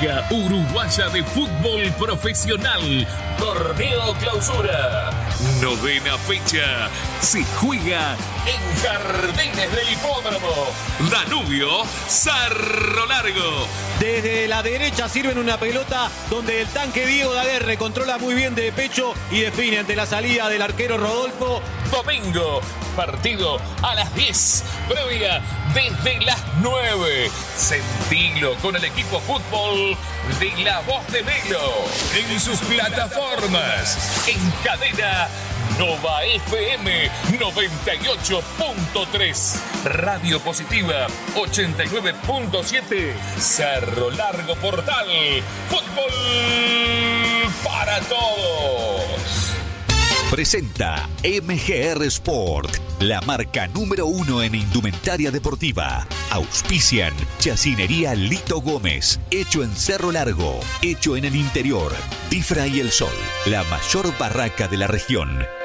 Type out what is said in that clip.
Liga Uruguaya de Fútbol Profesional, Torneo Clausura. 9ª fecha se juega en Jardines del Hipódromo. Danubio, Cerro Largo. Desde la derecha sirven una pelota donde el tanque Diego Daguerre controla muy bien de pecho y define ante la salida del arquero Rodolfo. Domingo, partido a las 10, previa desde las 9. Sentilo con el equipo fútbol de La Voz de Melo en sus plataformas, en cadena Nova FM 98.3, Radio Positiva 89.7, Cerro Largo Portal, fútbol para todos. Presenta MGR Sport, la marca número 1 en indumentaria deportiva. Auspician Chacinería Lito Gómez, hecho en Cerro Largo, hecho en el interior. Difra y El Sol, la mayor barraca de la región.